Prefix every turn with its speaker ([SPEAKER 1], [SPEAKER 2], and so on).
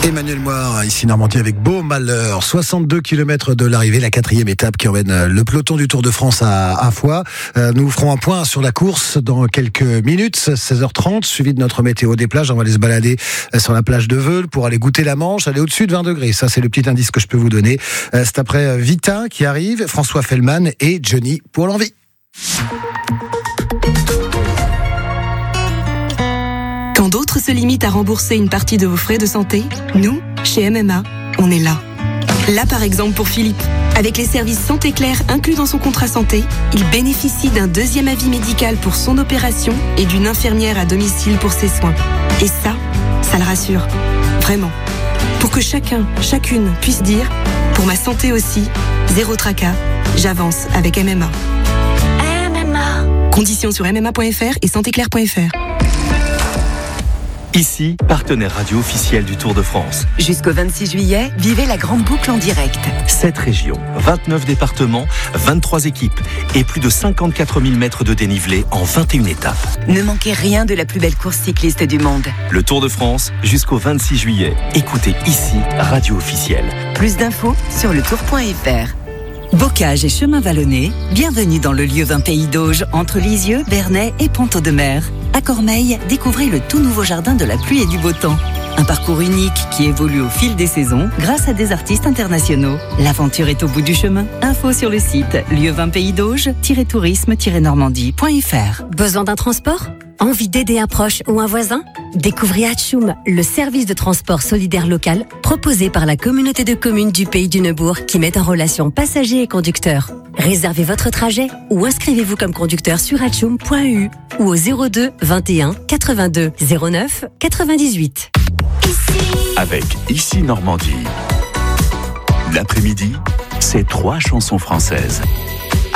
[SPEAKER 1] Emmanuel Moir, ici Normandie avec Beau Malheur. 62 km de l'arrivée, la 4e étape qui emmène le peloton du Tour de France à Foix. Nous ferons un point sur la course dans quelques minutes, 16h30, suivi de notre météo des plages. On va aller se balader sur la plage de Veule pour aller goûter la Manche, aller au-dessus de 20 degrés. Ça, c'est le petit indice que je peux vous donner. C'est après Vita qui arrive, François Fellman et Johnny pour l'envie.
[SPEAKER 2] Quand d'autres se limitent à rembourser une partie de vos frais de santé, nous, chez MMA, on est là. Là, par exemple, pour Philippe. Avec les services Santé Claire inclus dans son contrat santé, il bénéficie d'un 2e avis médical pour son opération et d'une infirmière à domicile pour ses soins. Et ça le rassure. Vraiment. Pour que chacun, chacune puisse dire « Pour ma santé aussi, zéro tracas, j'avance avec MMA ». MMA. Conditions sur mma.fr et santéclaire.fr.
[SPEAKER 3] Ici, partenaire radio officiel du Tour de France.
[SPEAKER 4] Jusqu'au 26 juillet, vivez la grande boucle en direct.
[SPEAKER 3] 7 régions, 29 départements, 23 équipes et plus de 54 000 mètres de dénivelé en 21 étapes.
[SPEAKER 4] Ne manquez rien de la plus belle course cycliste du monde.
[SPEAKER 3] Le Tour de France, jusqu'au 26 juillet. Écoutez ici, radio officielle.
[SPEAKER 4] Plus d'infos sur letour.fr.
[SPEAKER 5] Bocage et chemin vallonné, bienvenue dans le lieu 20 Pays d'Auge, entre Lisieux, Bernay et Ponto-de-Mer. À Cormeilles, découvrez le tout nouveau jardin de la pluie et du beau temps. Un parcours unique qui évolue au fil des saisons grâce à des artistes internationaux. L'aventure est au bout du chemin. Info sur le site lieu20paysdauge-tourisme-normandie.fr.
[SPEAKER 6] Besoin d'un transport ? Envie d'aider un proche ou un voisin ? Découvrez Hatchoum, le service de transport solidaire local proposé par la communauté de communes du Pays du Neubourg qui met en relation passagers et conducteurs. Réservez votre trajet ou inscrivez-vous comme conducteur sur hatchoum.eu ou au 02 21 82 09 98.
[SPEAKER 3] Avec Ici Normandie. L'après-midi, c'est 3 chansons françaises.